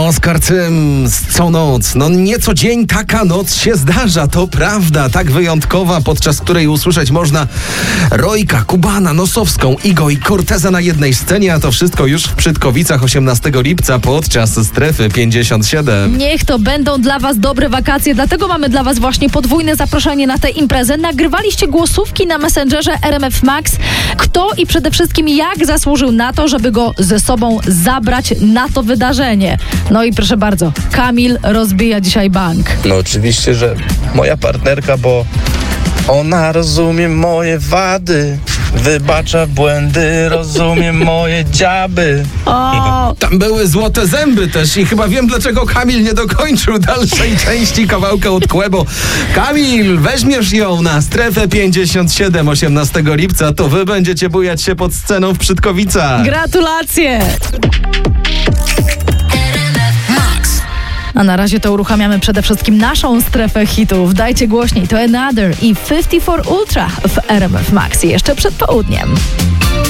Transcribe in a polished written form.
Oskar Cyms, co noc. No nie co dzień taka noc się zdarza, to prawda. Tak wyjątkowa, podczas której usłyszeć można Rojka, Kubana, Nosowską, Igo i Corteza na jednej scenie, a to wszystko już w Przytkowicach 18 lipca podczas Strefy 57. Niech to będą dla was dobre wakacje, dlatego mamy dla was właśnie podwójne zaproszenie na tę imprezę. Nagrywaliście głosówki na Messengerze RMF Max. Kto i przede wszystkim jak zasłużył na to, żeby go ze sobą zabrać na to wydarzenie? No i proszę bardzo, Kamil rozbija dzisiaj bank. No oczywiście, że moja partnerka, bo ona rozumie moje wady, wybacza błędy, rozumie moje dziaby. O! Tam były złote zęby też i chyba wiem, dlaczego Kamil nie dokończył dalszej części kawałka od Kłebo. Kamil, weźmiesz ją na Strefę 57 18 lipca, to wy będziecie bujać się pod sceną w Przytkowicach. Gratulacje! A na razie to uruchamiamy przede wszystkim naszą strefę hitów. Dajcie głośniej, to Another i 54 Ultra w RMF Max jeszcze przed południem.